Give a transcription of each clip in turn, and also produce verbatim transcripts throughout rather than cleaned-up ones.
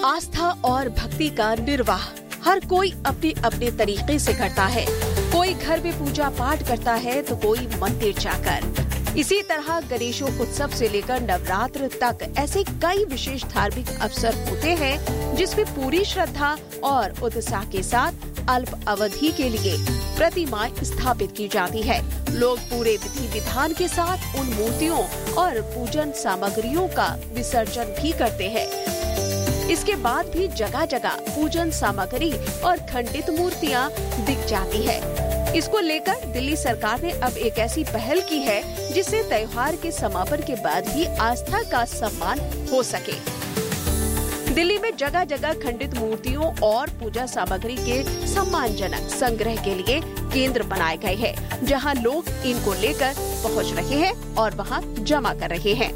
आस्था और भक्ति का निर्वाह हर कोई अपने अपने तरीके से करता है। कोई घर में पूजा पाठ करता है तो कोई मंदिर जाकर। इसी तरह गणेशोत्सव से लेकर नवरात्र तक ऐसे कई विशेष धार्मिक अवसर होते हैं जिसमें पूरी श्रद्धा और उत्साह के साथ अल्प अवधि के लिए प्रतिमाएं स्थापित की जाती है। लोग पूरे विधि विधान के साथ उन मूर्तियों और पूजन सामग्रियों का विसर्जन भी करते हैं। इसके बाद भी जगह जगह पूजन सामग्री और खंडित मूर्तियां दिख जाती है। इसको लेकर दिल्ली सरकार ने अब एक ऐसी पहल की है जिससे त्योहार के समापन के बाद भी आस्था का सम्मान हो सके। दिल्ली में जगह जगह खंडित मूर्तियों और पूजा सामग्री के सम्मानजनक संग्रह के लिए केंद्र बनाए गए हैं, जहां लोग इनको लेकर पहुंच रहे हैं और वहां जमा कर रहे हैं।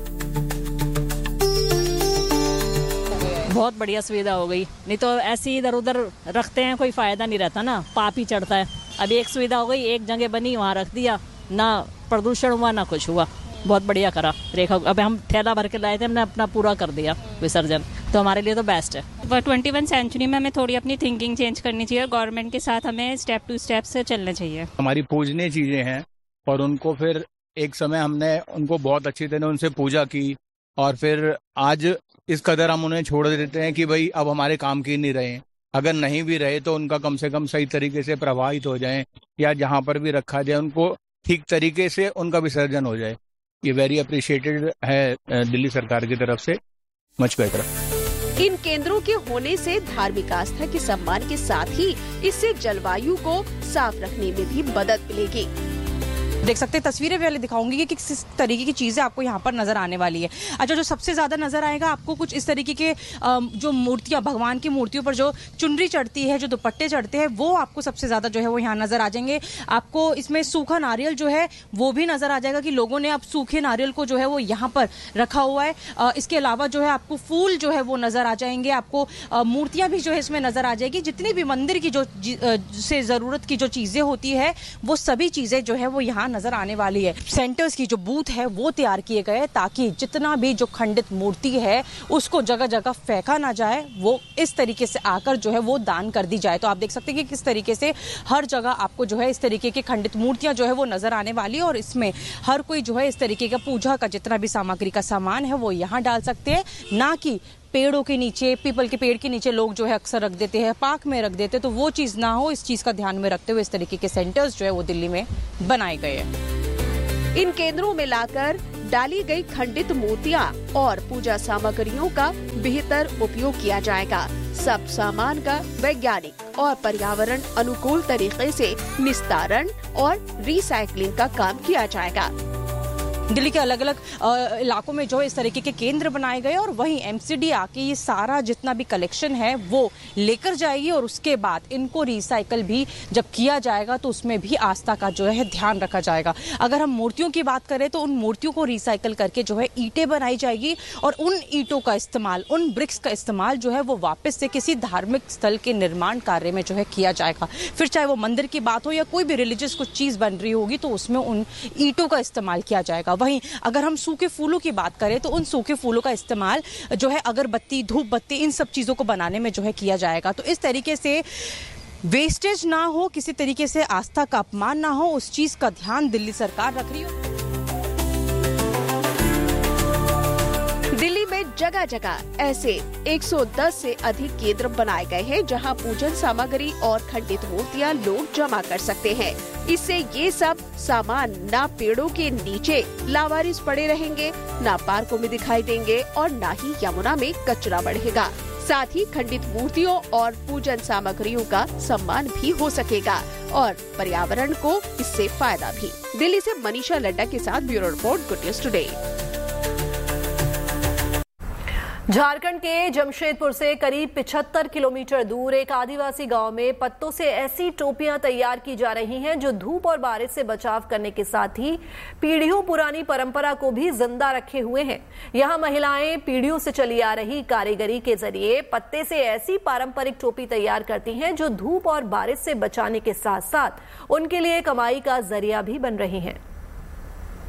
बहुत बढ़िया सुविधा हो गई, नहीं तो ऐसे इधर उधर रखते हैं कोई फायदा नहीं रहता ना, पाप ही चढ़ता है। अब एक सुविधा हो गई, एक जगह बनी वहाँ रख दिया, ना प्रदूषण हुआ ना कुछ हुआ, बहुत बढ़िया करा। रेखा अब हम थैला भर के लाए थे, हमने अपना पूरा कर दिया विसर्जन, तो हमारे लिए तो बेस्ट है। ट्वेंटी वन सेंचुरी में हमें थोड़ी अपनी थिंकिंग चेंज करनी चाहिए और गवर्नमेंट के साथ हमें स्टेप टू स्टेप से चलना चाहिए। हमारी पूजनीय चीजें हैं और उनको फिर एक समय हमने उनको बहुत अच्छी तरह उनसे पूजा की और फिर आज इस कदर हम उन्हें छोड़ देते हैं कि भाई अब हमारे काम की नहीं रहे। अगर नहीं भी रहे तो उनका कम से कम सही तरीके से प्रवाहित हो जाए या जहाँ पर भी रखा जाए उनको ठीक तरीके से उनका विसर्जन हो जाए। ये वेरी अप्रिशिएटेड है दिल्ली सरकार की तरफ से, मच बेटर। इन केंद्रों के होने से धार्मिक आस्था के सम्मान के साथ ही इससे जलवायु को साफ रखने में भी मदद मिलेगी। देख सकते हैं तस्वीरें पहले दिखाऊंगी कि किस तरीके की चीजें आपको यहाँ पर नजर आने वाली है। अच्छा, जो सबसे ज्यादा नजर आएगा आपको कुछ इस तरीके के जो मूर्तियां, भगवान की मूर्तियों पर जो चुनरी चढ़ती है, जो दुपट्टे चढ़ते हैं, वो आपको सबसे ज्यादा जो है वो यहाँ नजर आ जाएंगे। आपको इसमें सूखा नारियल जो है वो भी नजर आ जाएगा कि लोगों ने अब सूखे नारियल को जो है वो यहाँ पर रखा हुआ है। इसके अलावा जो है आपको फूल जो है वो नजर आ जाएंगे, आपको मूर्तियां भी जो है इसमें नजर आ जाएगी। जितनी भी मंदिर की जो से जरूरत की जो चीजें होती है वो सभी चीजें जो है वो यहाँ नजर आने वाली है। सेंटर्स की जो बूथ है वो तैयार किए गए ताकि जितना भी जो खंडित मूर्ति है उसको जगह जगह फेंका ना जाए, वो इस तरीके से आकर जो है वो दान कर दी जाए। तो आप देख सकते हैं कि किस तरीके से हर जगह आपको जो है इस तरीके की खंडित मूर्तियां जो है वो नजर आने वाली है और इसमें हर कोई जो है इस तरीके का पूजा का जितना भी सामग्री का सामान है वो यहाँ डाल सकते हैं, ना कि पेड़ों के नीचे, पीपल के पेड़ के नीचे लोग जो है अक्सर रख देते हैं, पार्क में रख देते हैं। तो वो चीज ना हो, इस चीज का ध्यान में रखते हुए इस तरीके के सेंटर्स जो है वो दिल्ली में बनाए गए हैं। इन केंद्रों में लाकर डाली गई खंडित मूर्तियां और पूजा सामग्रियों का बेहतर उपयोग किया जाएगा। सब सामान का वैज्ञानिक और पर्यावरण अनुकूल तरीके से निस्तारण और रिसाइकलिंग का काम किया जाएगा। दिल्ली के अलग अलग इलाकों में जो इस तरीके के केंद्र बनाए गए और वहीं एमसीडी आके ये सारा जितना भी कलेक्शन है वो लेकर जाएगी और उसके बाद इनको रिसाइकल भी जब किया जाएगा तो उसमें भी आस्था का जो है ध्यान रखा जाएगा। अगर हम मूर्तियों की बात करें तो उन मूर्तियों को रिसाइकल करके जो है ईंटें बनाई जाएगी और उन ईंटों का इस्तेमाल, उन ब्रिक्स का इस्तेमाल जो है वो वापस से किसी धार्मिक स्थल के निर्माण कार्य में जो है किया जाएगा। फिर चाहे वो मंदिर की बात हो या कोई भी रिलीजियस कुछ चीज बन रही होगी तो उसमें उन ईंटों का इस्तेमाल किया जाएगा। वहीं अगर हम सूखे फूलों की बात करें तो उन सूखे फूलों का इस्तेमाल जो है अगरबत्ती, धूप बत्ती, इन सब चीजों को बनाने में जो है किया जाएगा। तो इस तरीके से वेस्टेज ना हो, किसी तरीके से आस्था का अपमान ना हो, उस चीज का ध्यान दिल्ली सरकार रख रही हो। दिल्ली में जगह जगह ऐसे एक सौ दस से अधिक केंद्र बनाए गए हैं जहां पूजन सामग्री और खंडित मूर्तियां लोग जमा कर सकते हैं। इससे ये सब सामान ना पेड़ों के नीचे लावारिस पड़े रहेंगे, ना पार्कों में दिखाई देंगे और ना ही यमुना में कचरा बढ़ेगा। साथ ही खंडित मूर्तियों और पूजन सामग्रियों का सम्मान भी हो सकेगा और पर्यावरण को इससे फायदा भी। दिल्ली से मनीषा लड्डा के साथ bureau report, good news today. Jharkhand के जमशेदपुर से करीब पचहत्तर किलोमीटर दूर एक आदिवासी गांव में पत्तों से ऐसी टोपियां तैयार की जा रही हैं जो धूप और बारिश से बचाव करने के साथ ही पीढ़ियों पुरानी परंपरा को भी जिंदा रखे हुए हैं। यहां महिलाएं पीढ़ियों से चली आ रही कारीगरी के जरिए पत्ते से ऐसी पारंपरिक टोपी तैयार करती हैं जो धूप और बारिश से बचाने के साथ साथ उनके लिए कमाई का जरिया भी बन रही हैं।